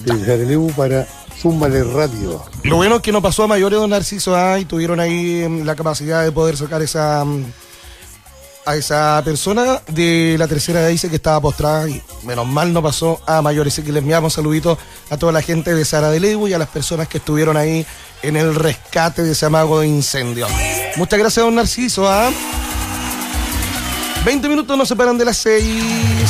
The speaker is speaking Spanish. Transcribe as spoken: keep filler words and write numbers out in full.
de Jarelebu para Súmale Radio. Lo bueno es que no pasó a mayores, don Narciso, ah, y tuvieron ahí um, la capacidad de poder sacar esa um, a esa persona de la tercera dice que estaba postrada y menos mal no pasó a mayores. Así que les enviamos saluditos a toda la gente de Jarelebu y a las personas que estuvieron ahí en el rescate de ese amago de incendio. Muchas gracias, don Narciso. ¿ah? veinte minutos nos separan de las seis.